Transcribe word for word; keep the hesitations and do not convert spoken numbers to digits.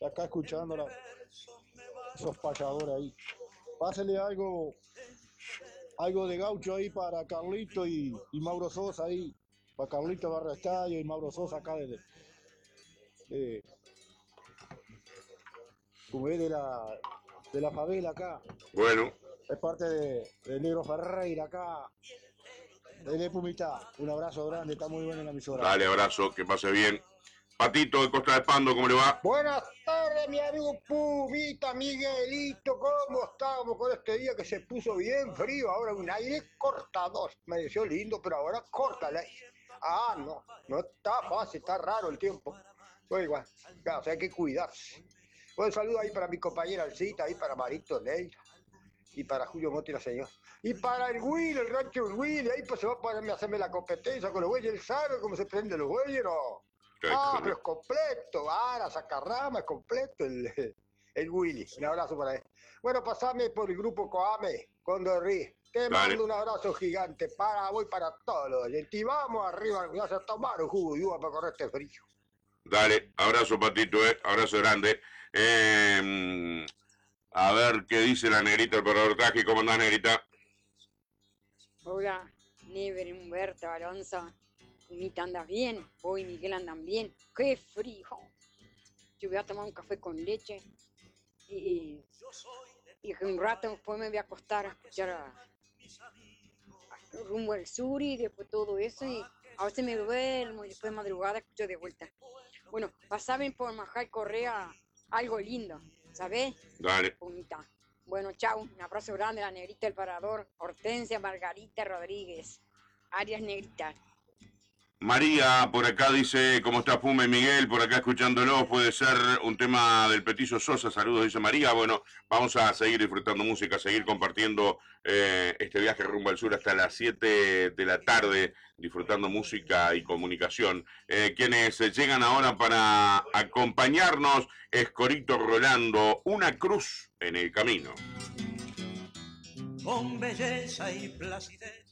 acá escuchando la, esos payadores ahí. Pásele algo, algo de gaucho ahí para Carlito y, y Mauro Sosa ahí. Para Carlito Barra Estadio y Mauro Sosa acá desde, de, como es de la, de la favela acá. Bueno. Es parte de, de Negro Ferreira acá. De Pumita. Un abrazo grande, está muy bueno en la emisora. Dale, abrazo, que pase bien. Patito de Costa de Pando, ¿cómo le va? Buenas tardes, mi amigo Pumita, Miguelito, ¿cómo estamos con este día que se puso bien frío? Ahora un aire cortador, me pareció lindo, pero ahora corta el aire. Ah, no, no está fácil, está raro el tiempo. Pues igual, claro, o sea, hay que cuidarse. Un saludo ahí para mi compañera Alcita, ahí para Marito Neira, y para Julio Motti, la señora. Y para el Will, el rancho del Will, ahí pues se va a ponerme a hacerme la competencia con los güeyes, él sabe cómo se prenden los güeyes, ¿no? Ah, pero es completo, ahora sacarrama, es completo el, el Willy. Un abrazo para él. Bueno, pasame por el grupo Coame, Condorrí. Te mando un abrazo gigante para voy para todos los oyentes. Y vamos arriba, ya se tomar un jugo y uva para correr este frío. Dale, abrazo Patito, eh, abrazo grande. Eh, a ver qué dice la negrita del operador Taji. ¿Cómo andás, negrita? Hola, Never, Humberto, Alonso. Pumita, ¿andas bien? Vos y Miguel andan bien. ¡Qué frío! Yo voy a tomar un café con leche y, y un rato después me voy a acostar a escuchar a, a Rumbo al Sur y después todo eso y a veces me duermo y después de madrugada escucho de vuelta. Bueno, pasaban por Majal Correa algo lindo, ¿sabes? Dale. Pumita. Bueno, chao, un abrazo grande a la negrita del parador, Hortensia Margarita Rodríguez, Arias Negrita. María por acá dice, ¿cómo está Puma y Miguel? Por acá escuchándolo, puede ser un tema del Petizo Sosa, saludos, dice María. Bueno, vamos a seguir disfrutando música, seguir compartiendo eh, este viaje rumbo al sur hasta las siete de la tarde, disfrutando música y comunicación. Eh, quienes llegan ahora para acompañarnos es Corito Rolando, Una cruz en el camino. Con belleza y placidez